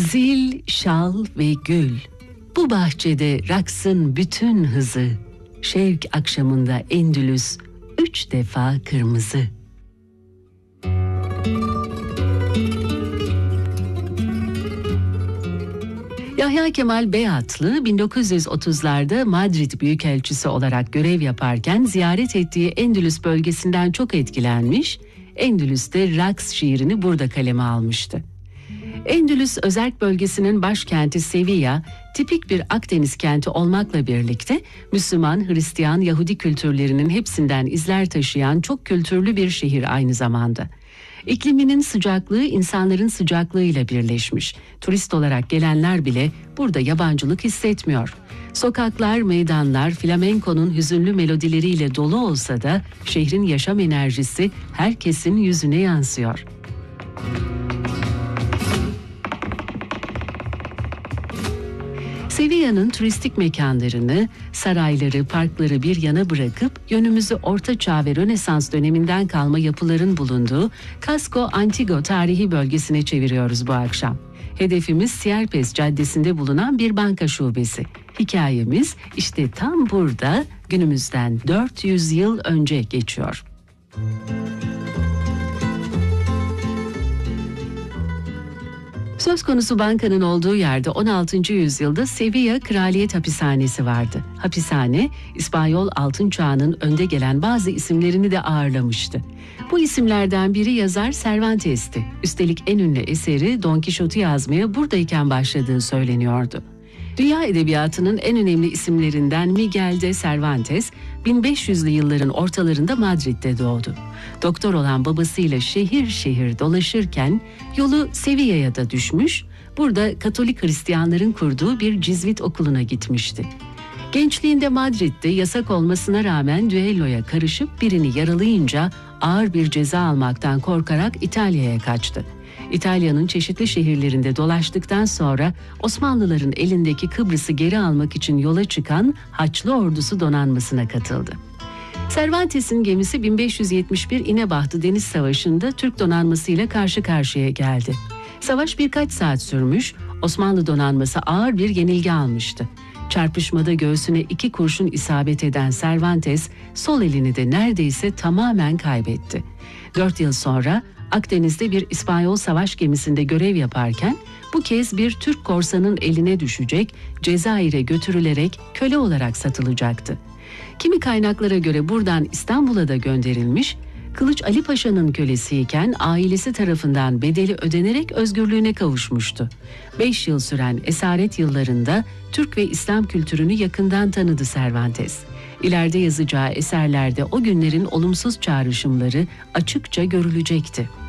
Zil, şal ve gül, bu bahçede raksın bütün hızı. Şevk akşamında Endülüs, 3 defa kırmızı. Yahya Kemal Beyatlı 1930'larda Madrid Büyükelçisi olarak görev yaparken ziyaret ettiği Endülüs bölgesinden çok etkilenmiş, Endülüs'te raks şiirini burada kaleme almıştı. Endülüs özerk bölgesinin başkenti Sevilla, tipik bir Akdeniz kenti olmakla birlikte Müslüman, Hristiyan, Yahudi kültürlerinin hepsinden izler taşıyan çok kültürlü bir şehir aynı zamanda. İkliminin sıcaklığı insanların sıcaklığıyla birleşmiş. Turist olarak gelenler bile burada yabancılık hissetmiyor. Sokaklar, meydanlar flamenkonun hüzünlü melodileriyle dolu olsa da şehrin yaşam enerjisi herkesin yüzüne yansıyor. Sevilla'nın turistik mekanlarını, sarayları, parkları bir yana bırakıp yönümüzü Orta Çağ ve Rönesans döneminden kalma yapıların bulunduğu Casco Antiguo tarihi bölgesine çeviriyoruz bu akşam. Hedefimiz Sierpes Caddesi'nde bulunan bir banka şubesi. Hikayemiz işte tam burada günümüzden 400 yıl önce geçiyor. Söz konusu bankanın olduğu yerde 16. yüzyılda Sevilla Kraliyet Hapishanesi vardı. Hapishane, İspanyol Altın Çağı'nın önde gelen bazı isimlerini de ağırlamıştı. Bu isimlerden biri yazar Cervantes'ti. Üstelik en ünlü eseri Don Quixote'u yazmaya buradayken başladığı söyleniyordu. Dünya edebiyatının en önemli isimlerinden Miguel de Cervantes, 1500'lü yılların ortalarında Madrid'de doğdu. Doktor olan babasıyla şehir şehir dolaşırken yolu Sevilla'ya da düşmüş, burada Katolik Hristiyanların kurduğu bir Cizvit okuluna gitmişti. Gençliğinde Madrid'de yasak olmasına rağmen düelloya karışıp birini yaralayınca ağır bir ceza almaktan korkarak İtalya'ya kaçtı. İtalya'nın çeşitli şehirlerinde dolaştıktan sonra Osmanlıların elindeki Kıbrıs'ı geri almak için yola çıkan Haçlı Ordusu donanmasına katıldı. Cervantes'in gemisi 1571 İnebahtı Deniz Savaşı'nda Türk donanmasıyla karşı karşıya geldi. Savaş birkaç saat sürmüş, Osmanlı donanması ağır bir yenilgi almıştı. Çarpışmada göğsüne 2 kurşun isabet eden Cervantes, sol elini de neredeyse tamamen kaybetti. 4 yıl sonra Akdeniz'de bir İspanyol savaş gemisinde görev yaparken bu kez bir Türk korsanın eline düşecek, Cezayir'e götürülerek köle olarak satılacaktı. Kimi kaynaklara göre buradan İstanbul'a da gönderilmiş, Kılıç Ali Paşa'nın kölesiyken ailesi tarafından bedeli ödenerek özgürlüğüne kavuşmuştu. 5 yıl süren esaret yıllarında Türk ve İslam kültürünü yakından tanıdı Cervantes. İleride yazacağı eserlerde o günlerin olumsuz çağrışımları açıkça görülecekti.